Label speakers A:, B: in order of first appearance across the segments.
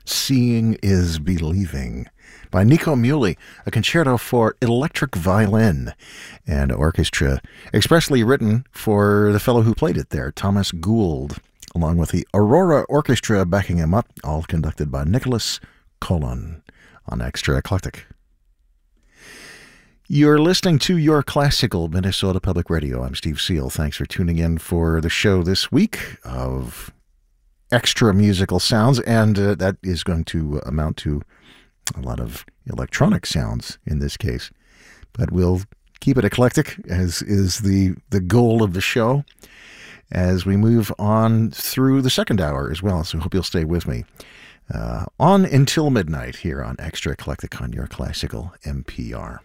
A: Seeing is Believing by Nico Muhly, a concerto for electric violin and orchestra, expressly written for the fellow who played it there, Thomas Gould, along with the Aurora Orchestra backing him up, all conducted by Nicholas Colon on Extra Eclectic. You're listening to Your Classical Minnesota Public Radio. I'm Steve Seal. Thanks for tuning in for the show this week of extra musical sounds, and that is going to amount to a lot of electronic sounds in this case. But we'll keep it eclectic, as is the goal of the show, as we move on through the second hour as well. So I hope you'll stay with me on until midnight here on Extra Eclectic on Your Classical MPR.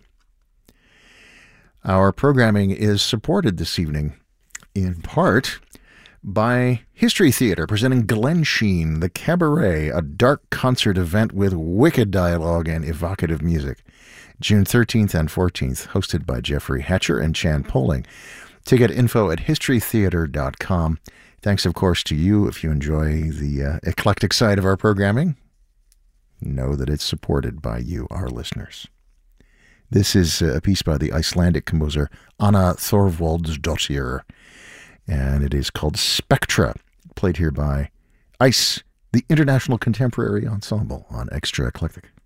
A: Our programming is supported this evening in part by History Theater, presenting Glen Sheen, The Cabaret, a dark concert event with wicked dialogue and evocative music. June 13th and 14th, hosted by Jeffrey Hatcher and Chan Poling. Ticket info at historytheater.com. Thanks, of course, to you if you enjoy the eclectic side of our programming. Know that it's supported by you, our listeners. This is a piece by the Icelandic composer Anna Thorvaldsdottir, and it is called Spectra, played here by ICE, the International Contemporary Ensemble, on Extra Eclectic.